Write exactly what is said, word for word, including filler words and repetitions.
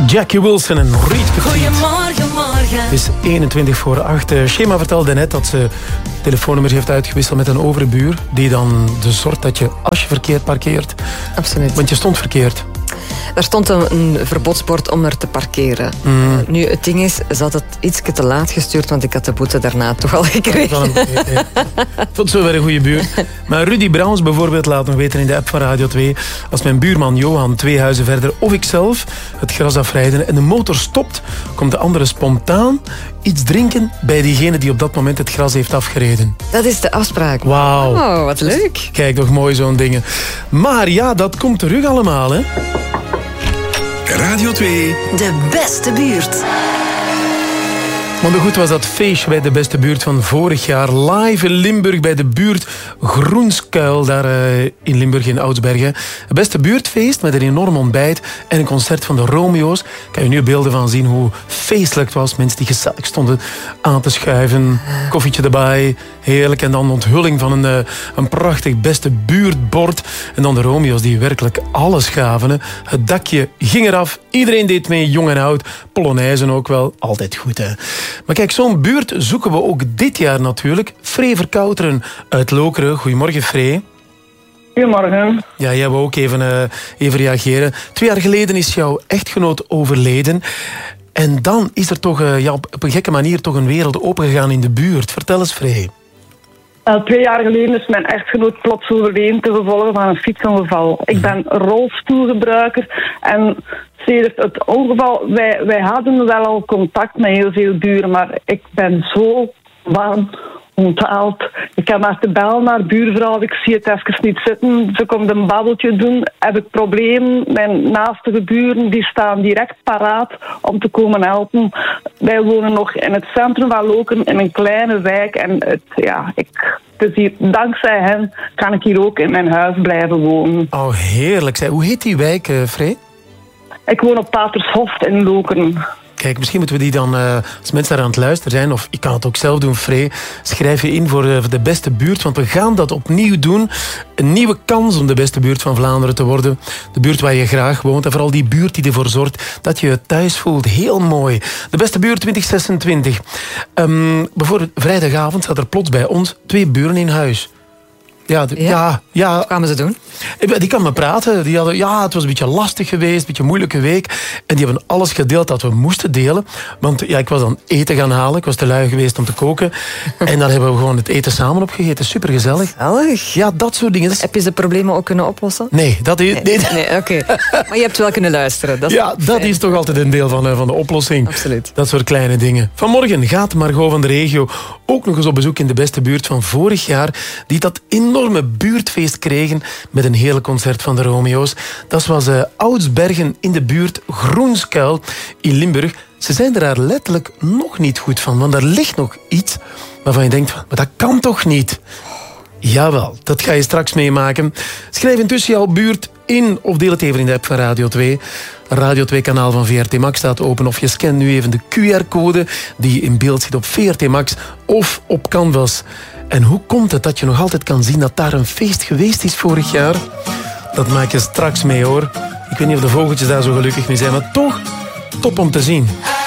Jackie Wilson en Reed Petit. Goedemorgen, morgen. Het is eenentwintig voor acht. Shema vertelde net dat ze telefoonnummers heeft uitgewisseld met een overbuur. Die dan de zorgt dat je, als je verkeerd parkeert... Absoluut. Want je stond verkeerd. Er stond een, een verbodsbord om er te parkeren. Mm. Nu, het ding is, ze had het iets te laat gestuurd, want ik had de boete daarna toch al gekregen. Tot zover een goede buurt. Maar Rudy Brouwens bijvoorbeeld laat nog weten in de app van Radio twee... als mijn buurman Johan twee huizen verder of ikzelf het gras afrijden en de motor stopt, komt de andere spontaan iets drinken bij diegene die op dat moment het gras heeft afgereden. Dat is de afspraak. Wauw. Oh, wat leuk. Kijk, toch mooi zo'n dingen. Maar ja, dat komt terug allemaal, hè. Radio twee. De beste buurt. Maar goed was dat feestje bij de beste buurt van vorig jaar. Live in Limburg bij de buurt Groenskuil, daar uh, in Limburg in Oudsbergen. Het beste buurtfeest met een enorm ontbijt en een concert van de Romeo's. Kan je nu beelden van zien hoe feestelijk het was. Mensen die gezellig stonden aan te schuiven. Koffietje erbij, heerlijk. En dan onthulling van een, uh, een prachtig beste buurtbord. En dan de Romeo's die werkelijk alles gaven. Hè. Het dakje ging eraf. Iedereen deed mee, jong en oud. Polonaise ook wel. Altijd goed, hè. Maar kijk, zo'n buurt zoeken we ook dit jaar natuurlijk. Free Verkouteren uit Lokeren. Goedemorgen, Free. Goedemorgen. Ja, jij wou ook even, uh, even reageren. Twee jaar geleden is jouw echtgenoot overleden. En dan is er toch uh, ja, op een gekke manier toch een wereld opengegaan in de buurt. Vertel eens, Free. Uh, twee jaar geleden is mijn echtgenoot plots overleden ten gevolge van een fietsongeval. Ik ben rolstoelgebruiker en sedert het ongeval, wij, wij hadden wel al contact met heel veel buren, maar ik ben zo warm onthaald. Ik heb maar te bellen naar buurvrouw, ik zie het even niet zitten. Ze komt een babbeltje doen, heb ik problemen. Mijn naaste buren die staan direct paraat om te komen helpen. Wij wonen nog in het centrum van Lokeren, in een kleine wijk. En het, ja, ik, dus hier, dankzij hen kan ik hier ook in mijn huis blijven wonen. Oh, heerlijk. Hoe heet die wijk, uh, Free? Ik woon op Patershof in Lokeren. Kijk, misschien moeten we die dan, uh, als mensen daar aan het luisteren zijn, of ik kan het ook zelf doen, Free, schrijf je in voor uh, de beste buurt, want we gaan dat opnieuw doen. Een nieuwe kans om de beste buurt van Vlaanderen te worden. De buurt waar je graag woont en vooral die buurt die ervoor zorgt dat je je thuis voelt. Heel mooi. De beste buurt twintig zesentwintig. Um, bijvoorbeeld vrijdagavond zat er plots bij ons twee buren in huis. Ja, de, ja? ja, ja. Wat kwamen ze doen? Die kan me praten. Die hadden, ja, het was een beetje lastig geweest, een beetje een moeilijke week. En die hebben alles gedeeld dat we moesten delen. Want ja, ik was dan eten gaan halen. Ik was te lui geweest om te koken. En dan hebben we gewoon het eten samen opgegeten. Supergezellig. Gezellig. Ja, dat soort dingen. Heb je ze problemen ook kunnen oplossen? Nee, dat is... Nee, nee. nee oké. Okay. Maar je hebt wel kunnen luisteren. Dat is ja, dat is toch altijd een deel van, van de oplossing. Absoluut. Dat soort kleine dingen. Vanmorgen gaat Margot van de regio ook nog eens op bezoek in de beste buurt van vorig jaar. Die dat enorme buurtfeest kregen met een hele concert van de Romeo's. Dat was uh, Oudsbergen in de buurt Groenskuil in Limburg. Ze zijn er daar letterlijk nog niet goed van, want er ligt nog iets waarvan je denkt, maar dat kan toch niet? Jawel, dat ga je straks meemaken. Schrijf intussen jouw buurt in of deel het even in de app van Radio twee. Radio twee kanaal van V R T Max staat open of je scant nu even de Q R-code die in beeld zit op V R T Max of op Canvas. En hoe komt het dat je nog altijd kan zien dat daar een feest geweest is vorig jaar? Dat maak je straks mee, hoor. Ik weet niet of de vogeltjes daar zo gelukkig mee zijn, maar toch top om te zien.